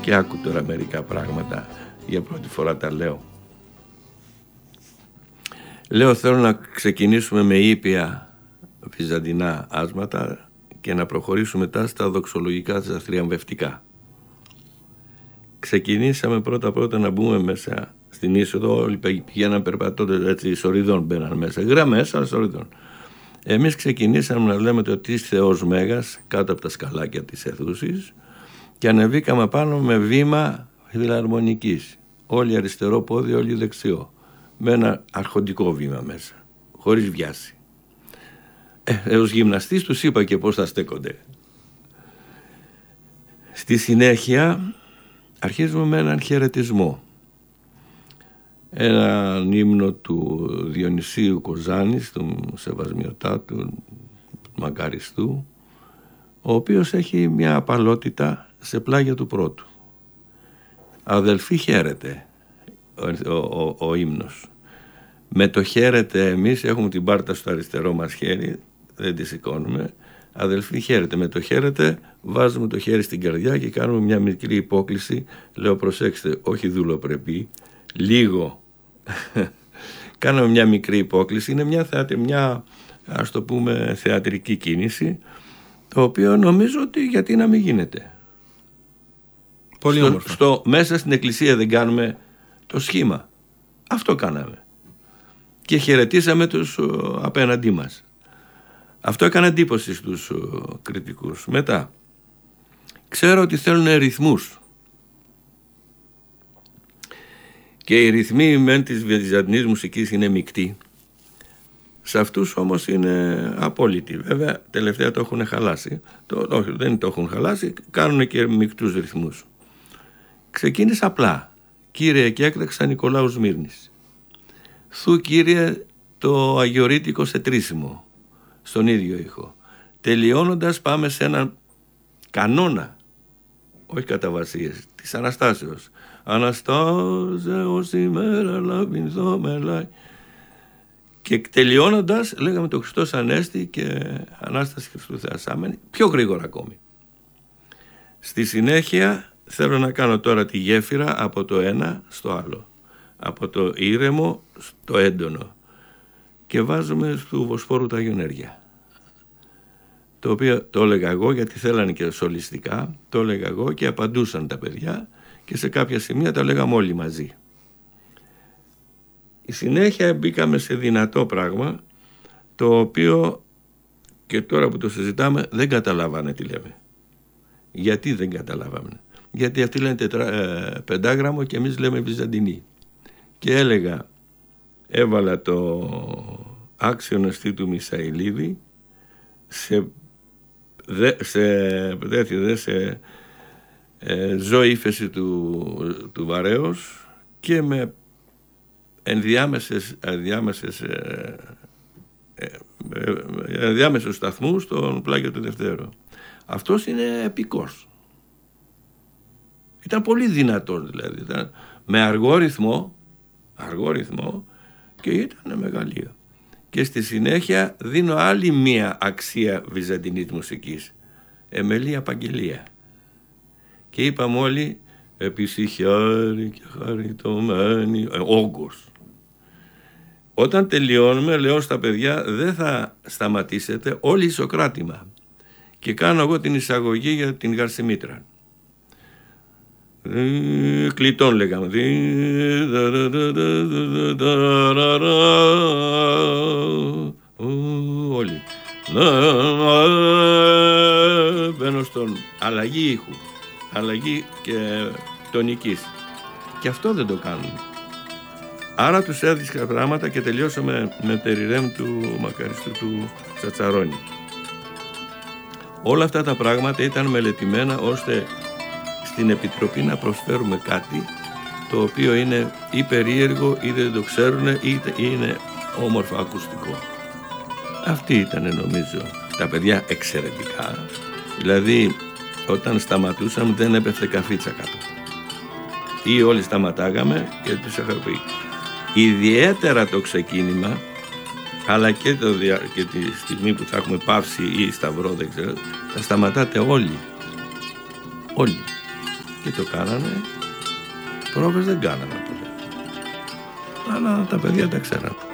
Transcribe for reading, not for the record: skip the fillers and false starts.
Και άκου τώρα μερικά πράγματα, για πρώτη φορά τα λέω. Λέω θέλω να ξεκινήσουμε με ήπια βυζαντινά άσματα και να προχωρήσουμε μετά στα δοξολογικά, στα θριαμβευτικά. Ξεκινήσαμε πρώτα να μπούμε μέσα στην είσοδο, όλοι πηγαίναν περπατώντας έτσι, σοριδών μπαίναν μέσα, γραμμές αλλά σοριδών. Εμείς ξεκινήσαμε να λέμε το τι Θεός Μέγας κάτω από τα σκαλάκια της αιθούσης και ανεβήκαμε πάνω με βήμα φιλαρμονικής. Όλοι αριστερό πόδι, όλοι δεξιό. Με ένα αρχοντικό βήμα μέσα, χωρίς βιάση. Ως γυμναστής τους είπα και πώς θα στέκονται. Στη συνέχεια αρχίζουμε με έναν χαιρετισμό. Έναν ύμνο του Διονυσίου Κοζάνης, του Σεβασμιωτάτου, του Μακαριστού, ο οποίος έχει μια απαλότητα σε πλάγια του πρώτου. Αδελφοί χαίρετε ο ύμνος. Με το χαίρετε εμείς έχουμε την πάρτα στο αριστερό μας χέρι, δεν τη σηκώνουμε. Αδελφοί χαίρετε. Με το χαίρετε βάζουμε το χέρι στην καρδιά και κάνουμε μια μικρή υπόκληση. Λέω προσέξτε, όχι δούλοπρεπή, λίγο. Κάνουμε μια μικρή υπόκληση. Είναι μια ας το πούμε θεατρική κίνηση, το οποίο νομίζω ότι γιατί να μην γίνεται. Πολύ όμορφα. Μέσα στην εκκλησία δεν κάνουμε το σχήμα. Αυτό κάναμε. Και χαιρετήσαμε τους απέναντί μας. Αυτό έκανε εντύπωση στους κριτικούς. Μετά, ξέρω ότι θέλουν ρυθμούς. Και οι ρυθμοί μεν της βυζαντινής μουσικής είναι μεικτοί. Σε αυτούς όμως είναι απόλυτοι. Βέβαια, τελευταία το έχουν χαλάσει. Όχι, δεν το έχουν χαλάσει, κάνουν και μεικτούς ρυθμούς. Ξεκίνησα απλά. Κύριε και έκταξα Νικολάου Σμύρνης. Θου κύριε το αγιορείτικο σε τρίσιμο. Στον ίδιο ήχο. Τελειώνοντας πάμε σε έναν κανόνα, όχι καταβασίες, της Αναστάσεως. Αναστάζεως ημέρα λαβινθώ μελάει. Και τελειώνοντας λέγαμε το Χριστός Ανέστη και Ανάσταση Χριστού Θεασάμενη, πιο γρήγορα ακόμη. Στη συνέχεια θέλω να κάνω τώρα τη γέφυρα από το ένα στο άλλο. Από το ήρεμο στο έντονο. Και βάζουμε του Βοσφόρου τα Αγιονέρια. Το οποίο το έλεγα εγώ γιατί θέλανε και σολιστικά, το έλεγα εγώ και απαντούσαν τα παιδιά και σε κάποια σημεία τα λέγαμε όλοι μαζί. Η συνέχεια μπήκαμε σε δυνατό πράγμα, το οποίο και τώρα που το συζητάμε δεν καταλάβανε τι λέμε. Γιατί δεν καταλάβαμε? Γιατί αυτοί λένε πεντάγραμμο και εμείς λέμε βυζαντινή. Και έλεγα, έβαλα το άξιον εστί του Μισαηλίδη σε ζω ύφεση του βαρέως και με ενδιάμεσους σταθμούς στον πλάγιο του Δευτέρου. Αυτός είναι επικός. Ήταν πολύ δυνατός δηλαδή. Ήταν με αργό ρυθμό και ήταν μεγαλείο. Και στη συνέχεια δίνω άλλη μία αξία βυζαντινής μουσικής. Εμελία Απαγγελία. Και είπαμε όλοι επισυχιάρη και χαριτωμένη, όγκος. Όταν τελειώνουμε λέω στα παιδιά δεν θα σταματήσετε όλοι ισοκράτημα. Και κάνω εγώ την εισαγωγή για την Γαρσιμήτρα. Κλειτών λέγαμε. Όλοι. Μπαίνω στον αλλαγή ήχου, αλλαγή και τονικής. Και αυτό δεν το κάνουν. Άρα τους έδειξα πράγματα και τελειώσαμε με τεριρέμ του Μακαριστού του Τσατσαρώνη. Όλα αυτά τα πράγματα ήταν μελετημένα ώστε στην Επιτροπή να προσφέρουμε κάτι το οποίο είναι ή περίεργο ή δεν το ξέρουν ή είναι όμορφο ακουστικό. Αυτή ήταν νομίζω τα παιδιά εξαιρετικά. Δηλαδή όταν σταματούσαμε δεν έπεφτε καφίτσα κάτω. Ή όλοι σταματάγαμε και τους είχα πει. Ιδιαίτερα το ξεκίνημα αλλά και τη στιγμή που θα έχουμε παύση ή σταυρό δεν ξέρω, θα σταματάτε όλοι. Και το κάνανε. Πρόβες δεν κάνανε ποτέ. Αλλά τα παιδιά τα ξέρανε.